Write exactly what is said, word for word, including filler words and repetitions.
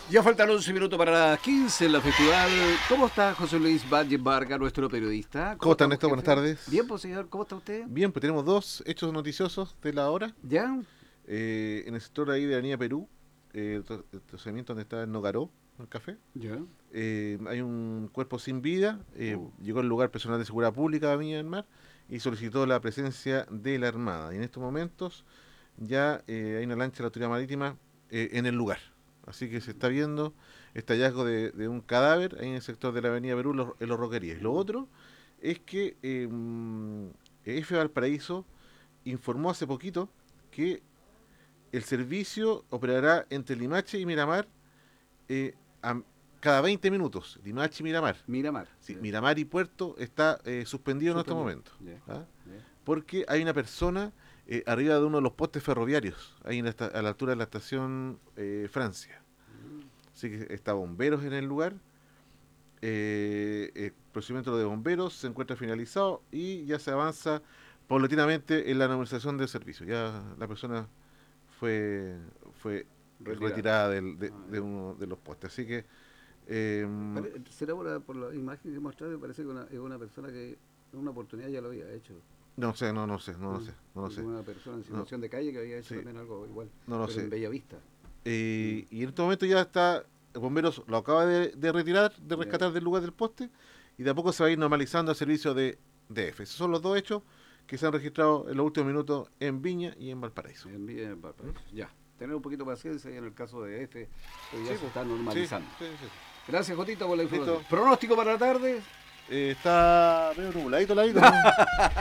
Ya faltan once minutos para las quince en la festival. ¿Cócómo está José Luis Valle Vargas, nuestro periodista? ¿Cómo está, estamos, Néstor? Buenas jefe? tardes. Bien, pues señor, ¿cómo está usted? Bien, pues tenemos dos hechos noticiosos de la hora. ¿Ya? Eh, en el sector ahí de Avenida Perú, eh, el tra- el estacionamiento donde está el Nogaró, el café, ¿Ya? eh, hay un cuerpo sin vida. eh, Oh. Llegó al lugar personal de seguridad pública de Viña del Mar y solicitó la presencia de la Armada. Y en estos momentos ya eh, hay una lancha de la autoridad marítima eh, en el lugar. Así que se está viendo este hallazgo de, de un cadáver ahí en el sector de la Avenida Perú, los- en los Roquerías. Lo otro es que eh, mm, F. Valparaíso informó hace poquito que el servicio operará entre Limache y Miramar eh, a- cada veinte minutos. Limache y Miramar. Miramar. Sí, Ya. Miramar y Puerto está eh, suspendido en estos Suspendido. momentos. Ya. ¿Ah? Ya. Porque hay una persona eh, arriba de uno de los postes ferroviarios, ahí en la esta- a la altura de la estación eh, Francia. Así que está bomberos en el lugar. Eh, el procedimiento de bomberos se encuentra finalizado y ya se avanza paulatinamente en la normalización del servicio. Ya la persona fue fue Retirado. retirada del- de, Ah, de ya. uno de los postes. Así que eh, Pare- Será por la, por la imagen que mostraste, parece que una, es una persona que en una oportunidad ya lo había hecho. no sé, no, no sé, no lo sé, no lo Es sé. una persona en No, situación de calle que había hecho sí, también algo igual, no lo pero en sé. Bellavista. Eh, y en este momento ya está, el bomberos lo acaba de, de retirar, de Ya. rescatar del lugar del poste, y de a poco se va a ir normalizando el servicio de D F. Esos son los dos hechos que se han registrado en los últimos minutos en Viña y en Valparaíso. En Villa del Valparaíso. Ya. Tener un poquito de paciencia y en el caso de F, pues ya Sí, se pues, está Sí, normalizando. sí, sí. Gracias, Jotito, por la información. Listo. Pronóstico para la tarde. Eh, está medio nubladito la vida.